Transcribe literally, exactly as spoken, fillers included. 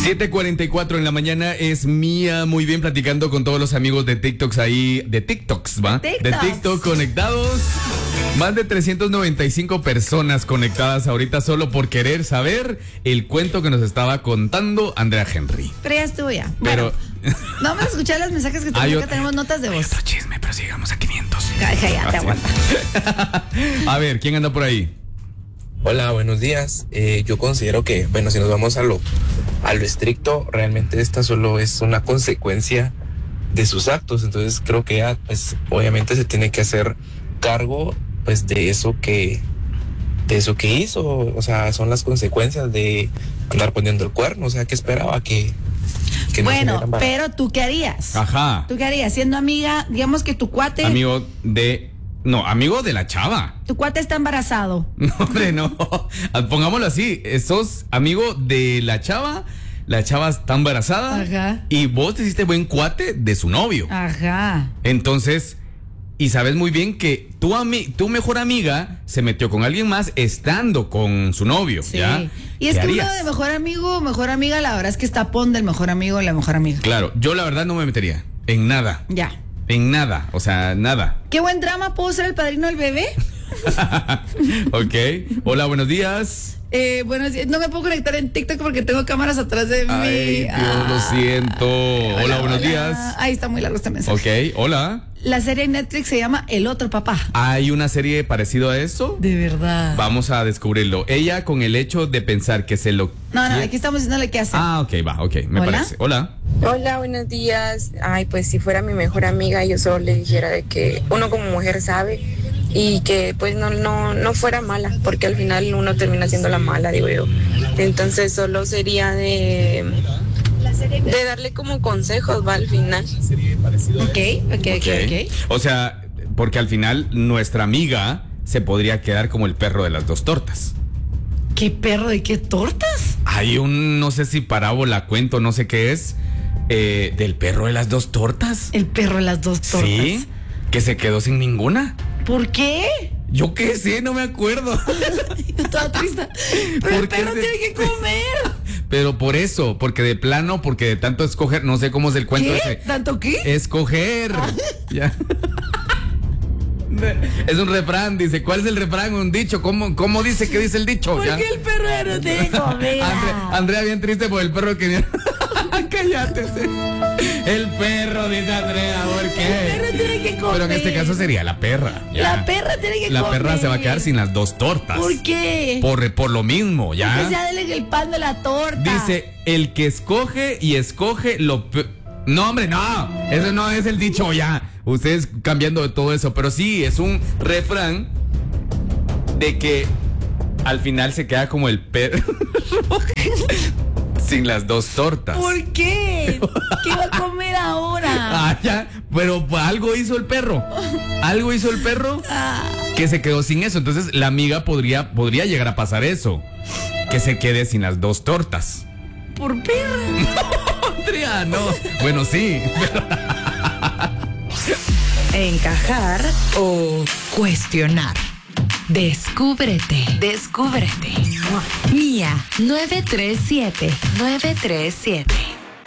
siete cuarenta y cuatro en la mañana es Mía, muy bien, platicando con todos los amigos de TikToks ahí, de TikToks, ¿va? De, de TikTok conectados. Más de trescientas noventa y cinco personas conectadas ahorita solo por querer saber el cuento que nos estaba contando Andrea Henry. Pero ya estuvo ya. Pero bueno, vamos a escuchar los mensajes que tenemos, acá tenemos notas de voz. Hay otro chisme, pero sigamos a quinientos. Ya, ya, ya te aguanta. A ver, ¿quién anda por ahí? Hola, buenos días. Eh, yo considero que, bueno, si nos vamos a lo, a lo estricto, realmente esta solo es una consecuencia de sus actos. Entonces creo que ella, pues, obviamente se tiene que hacer cargo, pues, de eso que, de eso que hizo. O sea, son las consecuencias de andar poniendo el cuerno. O sea, ¿qué esperaba? Que, que no bueno, se pero ¿tú qué harías? Ajá. ¿Tú qué harías? Siendo amiga, digamos que tu cuate... Amigo de... No, amigo de la chava. Tu cuate está embarazado. No, hombre, no. Pongámoslo así. Sos amigo de la chava. La chava está embarazada. Ajá. Y vos te hiciste buen cuate de su novio. Ajá. Entonces, y sabes muy bien que tu, ami- tu mejor amiga se metió con alguien más estando con su novio. Sí. ¿Ya? Y es ¿Qué que harías? uno de mejor amigo, mejor amiga, la verdad es que está pon del mejor amigo y la mejor amiga. Claro, yo la verdad no me metería en nada. Ya. En nada, o sea, nada. Qué buen drama, ¿puedo ser el padrino del bebé? Ok. Hola, buenos días. Eh, bueno, no me puedo conectar en TikTok porque tengo cámaras atrás de mí. Ay, Dios, Ah. lo siento. Hola, Hola, buenos hola. días. Ahí está muy largo este mensaje. Ok, hola. La serie en Netflix se llama El Otro Papá. ¿Hay una serie parecido a eso? De verdad. Vamos a descubrirlo. Ella con el hecho de pensar que se lo... No, no, quiere- aquí estamos diciéndole qué hacer. Ah, ok, va, ok, me ¿Hola? parece. Hola. Hola, buenos días. Ay, pues si fuera mi mejor amiga, yo solo le dijera de que uno como mujer sabe y que pues no, no, no fuera mala, porque al final uno termina siendo la mala, digo yo. Entonces solo sería de, de darle como consejos, va, al final. Ok, ok, ok, ok. O sea, porque al final nuestra amiga se podría quedar como el perro de las dos tortas. ¿Qué perro de qué tortas? Hay un, no sé si parábola, cuento, no sé qué es, eh, del perro de las dos tortas. El perro de las dos tortas. Sí, que se quedó sin ninguna. ¿Por qué? Yo qué sé, no me acuerdo. Yo toda triste. Pero el ¿Por qué perro se- tiene que comer. Pero por eso, porque de plano, porque de tanto escoger, no sé cómo es el cuento ¿Qué? ese. ¿Tanto qué? Escoger. Ya. Es un refrán, dice. ¿Cuál es el refrán? Un dicho. ¿Cómo, cómo dice que dice el dicho? ¿Por Ya. qué el perro ya no tiene que comer? Andre- Andrea bien triste por el perro que... Cállate. El perro, dice Andrea, ¿por El qué? perro tiene que comer. Pero en este caso sería la perra. ya. La perra tiene que La comer. perra se va a quedar sin las dos tortas. ¿Por qué? Por, por lo mismo, ya. Porque sea dele el pan de la torta. Dice, el que escoge y escoge lo... pe- No, hombre, no. Eso no es el dicho ya. Ustedes cambiando de todo eso. Pero sí, es un refrán de que al final se queda como el perro sin las dos tortas. ¿Por qué? ¿Qué va a comer ahora? Ah, ya. Pero pues, algo hizo el perro. Algo hizo el perro que se quedó sin eso. Entonces la amiga podría, podría llegar a pasar eso. Que se quede sin las dos tortas. ¿Por perra? Andrea, no. Bueno, sí. Pero... Encajar o cuestionar. Descúbrete, descúbrete. Mía, nueve tres siete, nueve tres siete.